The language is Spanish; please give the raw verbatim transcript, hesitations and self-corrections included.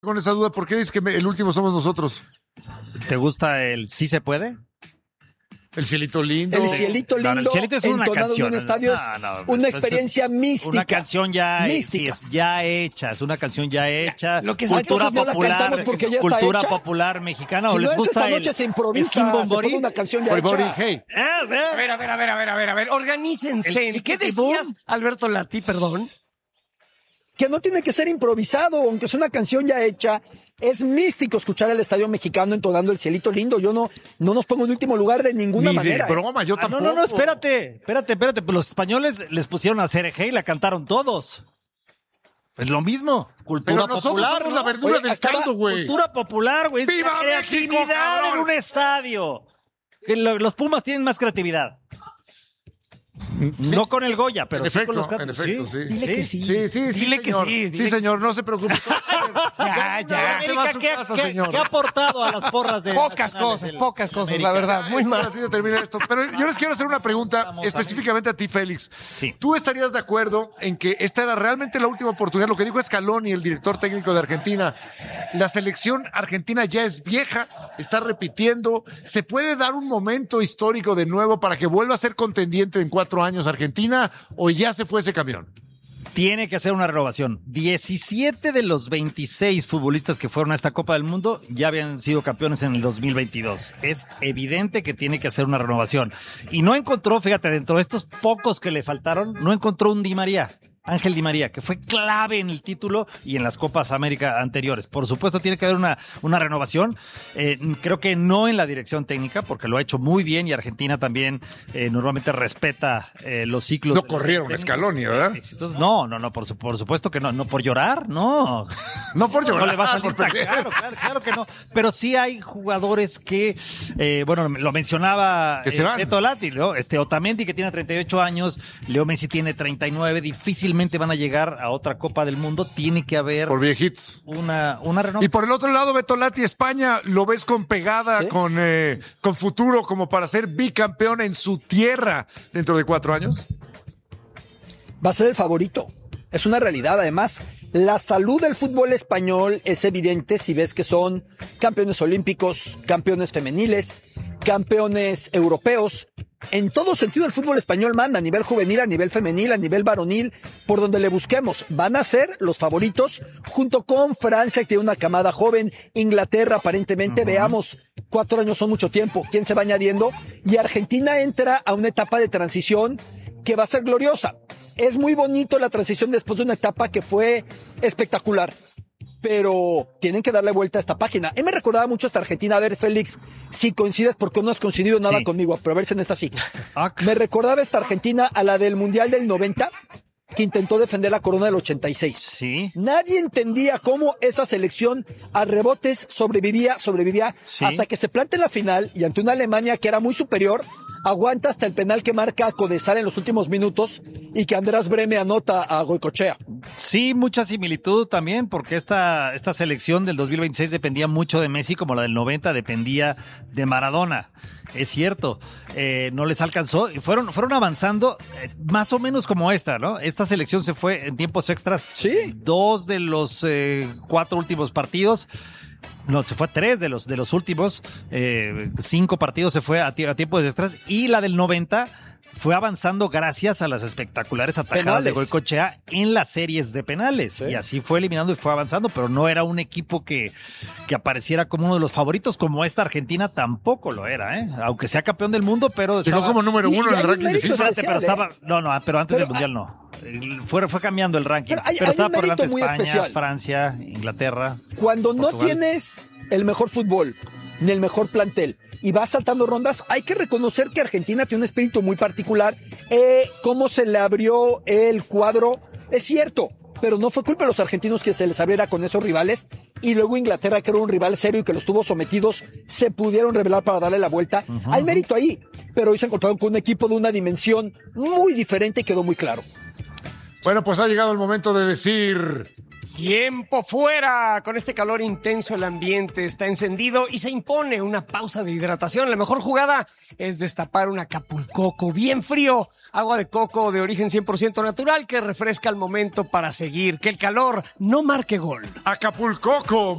Con esa duda, ¿por qué dices que me- el último somos nosotros? ¿Te gusta el Sí se puede? El cielito lindo. El cielito lindo, No, el cielito es una entonado canción. en un estadio, es No, no, una es experiencia mística. Una canción ya, mística. sí, es ya hecha, es una canción ya hecha. Lo que cultura entonces no la popular, cantamos porque ya está cultura hecha. popular mexicana. Si ¿O no les es gusta esta el, noche se el improvisa, se Skimbomborí? pone una canción ya Boy, Boy, hecha. hey. Eh, ve. A ver, a ver, a ver, a ver, a ver, a ver. Organícense. El ¿Qué chiquitibum. decías, Alberto Lati, perdón? Que no tiene que ser improvisado, aunque es una canción ya hecha. Es místico escuchar al estadio mexicano entonando el cielito lindo. Yo no, no nos pongo en último lugar de ninguna Ni manera. de ¿eh? broma, yo Ah, tampoco. no, no, no, espérate, espérate, espérate. Pues los españoles les pusieron a C R G y la cantaron todos. Pues lo mismo, cultura Pero nosotros popular. somos ¿no? la verdura Oye, del estaba- caldo, güey. Cultura popular, güey. Es ¡Viva la creatividad México, cabrón! en un estadio. Que lo- los Pumas tienen más creatividad. No con el Goya, pero En sí efecto, con los en cantos. efecto, sí. Dile que sí. Sí, sí, sí, Dile que señor. sí, Sí, dile que señor, no se preocupe. Ya, ya. Se va a América, su ¿qué, casa, qué- señor. qué ha aportado a las porras de Pocas nacionales cosas, del- pocas cosas, América? la verdad. Muy Para mal. ti de terminar esto. Pero yo les quiero hacer una pregunta Vamos, específicamente a ti, Félix. Sí. ¿Tú estarías de acuerdo en que esta era realmente la última oportunidad? Lo que dijo Scaloni, el director técnico de Argentina. La selección argentina ya es vieja, está repitiendo. ¿Se puede dar un momento histórico de nuevo para que vuelva a ser contendiente en cuatro años Argentina o ya se fue ese camión? Tiene que hacer una renovación. diecisiete de los veintiséis futbolistas que fueron a esta Copa del Mundo ya habían sido campeones en el dos mil veintidós. Es evidente que tiene que hacer una renovación. Y no encontró, fíjate, dentro de estos pocos que le faltaron, no encontró un Di María. Ángel Di María, que fue clave en el título y en las Copas América anteriores. Por supuesto, tiene que haber una, una renovación. Eh, creo que no en la dirección técnica, porque lo ha hecho muy bien y Argentina también eh, normalmente respeta eh, los ciclos. No de los corrieron a técnicos. Scaloni, ¿verdad? Exitosos. No, no, no, por, su- por supuesto que no. No por llorar, no. No por llorar, No le va a salir por tan perder. claro, claro, claro que no. Pero sí hay jugadores que, eh, bueno, lo mencionaba Que se eh, van. Beto Lati, ¿no? Este Otamendi que tiene treinta y ocho años, Leo Messi tiene treinta y nueve, difícilmente van a llegar a otra Copa del Mundo. Tiene que haber Por viejitos. una, una Y renovación. por el otro lado, Beto Lati, España, ¿lo ves con pegada, Sí. con, eh, con futuro como para ser bicampeón en su tierra dentro de cuatro años? Va a ser el favorito. Es una realidad, además. La salud del fútbol español es evidente si ves que son campeones olímpicos, campeones femeniles, campeones europeos. En todo sentido el fútbol español manda, a nivel juvenil, a nivel femenil, a nivel varonil, por donde le busquemos. Van a ser los favoritos junto con Francia, que tiene una camada joven, Inglaterra aparentemente, veamos, cuatro años son mucho tiempo, ¿quién se va añadiendo? Y Argentina entra a una etapa de transición que va a ser gloriosa. Es muy bonito la transición después de una etapa que fue espectacular, pero tienen que darle vuelta a esta página. A mí me recordaba mucho esta Argentina. A ver, Félix, si coincides, porque no has coincidido nada Sí. conmigo, pero a ver si en esta sí. Ah, Me recordaba esta Argentina a la del Mundial del noventa, que intentó defender la corona del ochenta y seis. Sí. Nadie entendía cómo esa selección a rebotes sobrevivía, sobrevivía, Sí. hasta que se plantea en la final y ante una Alemania que era muy superior, aguanta hasta el penal que marca Codesal en los últimos minutos y que András Breme anota a Goicoechea. Sí, mucha similitud también, porque esta, esta selección del dos mil veintiséis dependía mucho de Messi, como la del noventa dependía de Maradona. Es cierto, eh, no les alcanzó y fueron, fueron avanzando eh, más o menos como esta, ¿no? Esta selección se fue en tiempos extras. Sí. Dos de los eh, cuatro últimos partidos. No, se fue a tres de los, de los últimos, eh, cinco partidos se fue a, tie- a tiempos extras y la del noventa fue avanzando gracias a las espectaculares atajadas Penales. de Goicoechea en las series de penales. Sí. Y así fue eliminando y fue avanzando, pero no era un equipo que, que apareciera como uno de los favoritos, como esta Argentina tampoco lo era, ¿eh? Aunque sea campeón del mundo, pero Llegó estaba... como número Y- uno y en el hay un ranking de mérito FIFA. Espérate, pero especial, estaba... No, no, pero antes Pero, del Mundial no. Fue, fue cambiando el ranking. Pero hay- pero hay estaba un por delante mérito muy España, especial. Francia, Inglaterra. Cuando no Portugal. tienes el mejor fútbol, ni el mejor plantel, y vas saltando rondas, hay que reconocer que Argentina tiene un espíritu muy particular. Eh, cómo se le abrió el cuadro, es cierto, pero no fue culpa de los argentinos que se les abriera con esos rivales. Y luego Inglaterra, que era un rival serio y que los tuvo sometidos, se pudieron revelar para darle la vuelta. Hay mérito ahí, pero hoy se encontraron con un equipo de una dimensión muy diferente y quedó muy claro. Bueno, pues ha llegado el momento de decir... Tiempo fuera. Con este calor intenso el ambiente está encendido y se impone una pausa de hidratación. La mejor jugada es destapar un Acapulcoco bien frío. Agua de coco de origen cien por ciento natural que refresca al momento para seguir. Que el calor no marque gol. Acapulcoco.